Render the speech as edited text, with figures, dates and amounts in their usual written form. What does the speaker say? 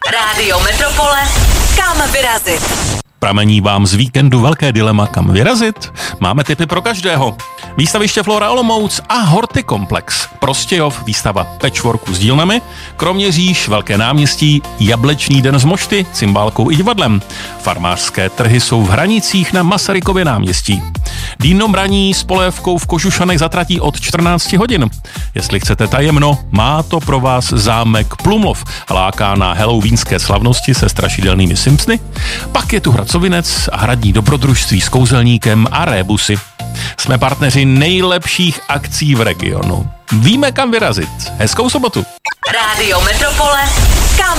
Rádio Metropole, kam vyrazit? Pramení vám z víkendu velké dilema, kam vyrazit? Máme tipy pro každého. Výstaviště Flora Olomouc a Hortikomplex. Prostějov, výstava patchworku s dílnami, Kroměříž, Velké náměstí, Jablečný den z Mošty, cymbálkou i divadlem. Farmářské trhy jsou v Hranicích na Masarykově náměstí. Dýnobraní s polévkou v Kožušanech zatratí od 14 hodin. Jestli chcete tajemno, má to pro vás zámek Plumlov. Láká na halloweenské slavnosti se strašidelnými Simpsony. Pak je tu Hradcovinec a hradní dobrodružství s kouzelníkem a rébusy. Jsme partneři nejlepších akcí v regionu. Víme, kam vyrazit. Hezkou sobotu. Rádio Metropole, kam